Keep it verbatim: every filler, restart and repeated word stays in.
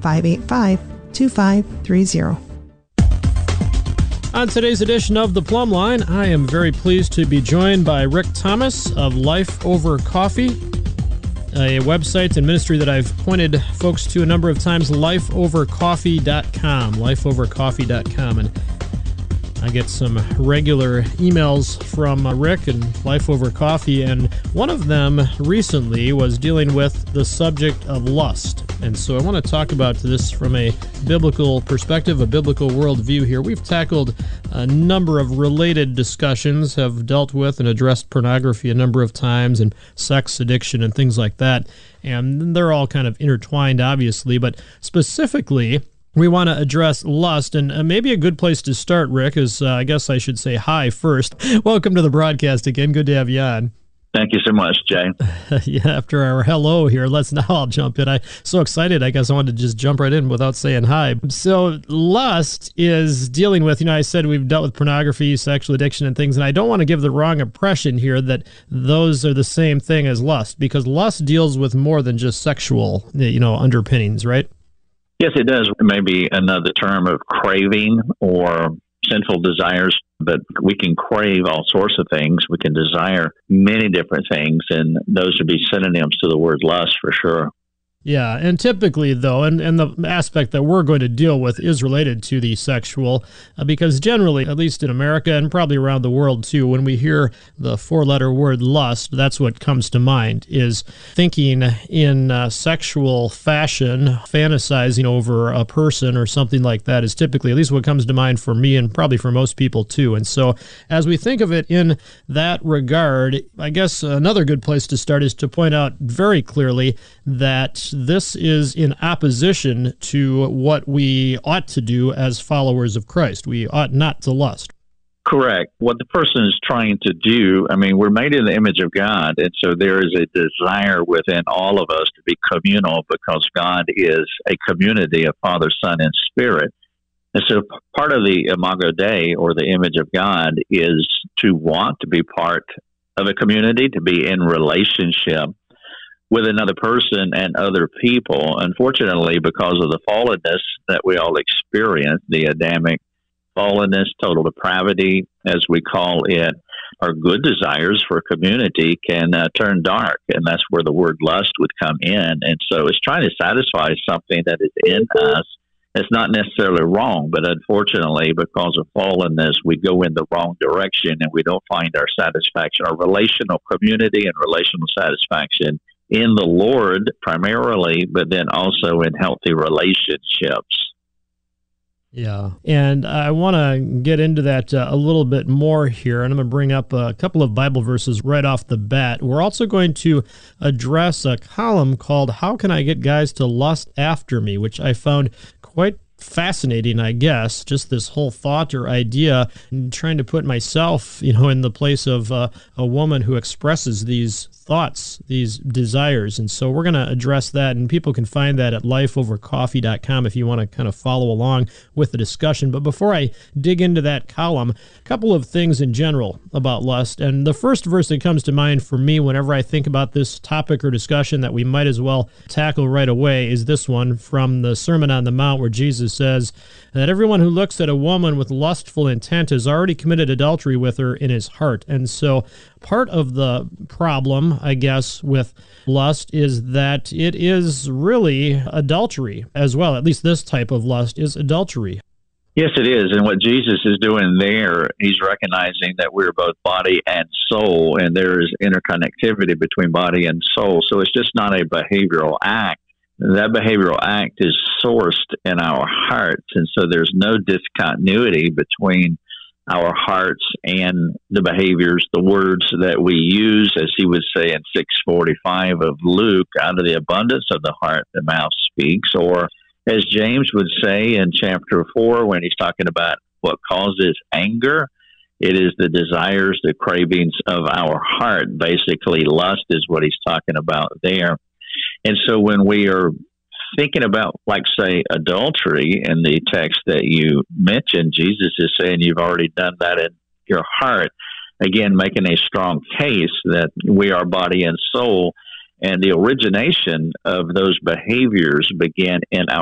five eight five, two five three zero. On today's edition of The Plumb Line, I am very pleased to be joined by Rick Thomas of Life Over Coffee, a website and ministry that I've pointed folks to a number of times, life over coffee dot com, life over coffee dot com. And I get some regular emails from Rick and Life Over Coffee, and one of them recently was dealing with the subject of lust. And so I want to talk about this from a biblical perspective, a biblical worldview here. We've tackled a number of related discussions, have dealt with and addressed pornography a number of times, and sex addiction and things like that. And they're all kind of intertwined, obviously, but specifically, we want to address lust, and uh, maybe a good place to start, Rick, is uh, I guess I should say hi first. Welcome to the broadcast again. Good to have you on. Thank you so much, Jay. Yeah, after our hello here, let's now I'll jump in. I'm so excited. I guess I wanted to just jump right in without saying hi. So lust is dealing with, you know, I said we've dealt with pornography, sexual addiction, and things, and I don't want to give the wrong impression here that those are the same thing as lust, because lust deals with more than just sexual, you know, underpinnings, right? Yes, it does. Maybe another term of craving or sinful desires, but we can crave all sorts of things. We can desire many different things, and those would be synonyms to the word lust for sure. Yeah, and typically, though, and, and the aspect that we're going to deal with is related to the sexual, uh, because generally, at least in America and probably around the world too, when we hear the four-letter word lust, that's what comes to mind, is thinking in uh, sexual fashion, fantasizing over a person or something like that is typically, at least what comes to mind for me and probably for most people too. And so as we think of it in that regard, I guess another good place to start is to point out very clearly that this is in opposition to what we ought to do as followers of Christ. We ought not to lust. Correct. What the person is trying to do, I mean, we're made in the image of God, and so there is a desire within all of us to be communal because God is a community of Father, Son, and Spirit. And so part of the Imago Dei, or the image of God, is to want to be part of a community, to be in relationship with another person and other people. Unfortunately, because of the fallenness that we all experience, the Adamic fallenness, total depravity, as we call it, our good desires for community can uh, turn dark, and that's where the word lust would come in. And so it's trying to satisfy something that is in us. It's not necessarily wrong, but unfortunately, because of fallenness, we go in the wrong direction and we don't find our satisfaction, our relational community and relational satisfaction in the Lord primarily, but then also in healthy relationships. Yeah, and I want to get into that uh, a little bit more here, and I'm going to bring up a couple of Bible verses right off the bat. We're also going to address a column called How Can I Get Guys to Lust After Me, which I found quite fascinating, I guess, just this whole thought or idea, and trying to put myself, you know, in the place of uh, a woman who expresses these thoughts, these desires. And so we're going to address that, and people can find that at life over coffee dot com if you want to kind of follow along with the discussion. But before I dig into that column, a couple of things in general about lust. And the first verse that comes to mind for me whenever I think about this topic or discussion that we might as well tackle right away is this one from the Sermon on the Mount, where Jesus says that everyone who looks at a woman with lustful intent has already committed adultery with her in his heart. And so part of the problem, I guess, with lust is that it is really adultery as well. At least this type of lust is adultery. Yes, it is. And what Jesus is doing there, he's recognizing that we're both body and soul, and there is interconnectivity between body and soul. So it's just not a behavioral act. That behavioral act is sourced in our hearts, and so there's no discontinuity between our hearts and the behaviors, the words that we use, as he would say in six forty-five of Luke, out of the abundance of the heart, the mouth speaks. Or as James would say in chapter four, when he's talking about what causes anger, it is the desires, the cravings of our heart. Basically, lust is what he's talking about there. And so when we are thinking about, like, say, adultery in the text that you mentioned, Jesus is saying you've already done that in your heart. Again, making a strong case that we are body and soul, and the origination of those behaviors begin in our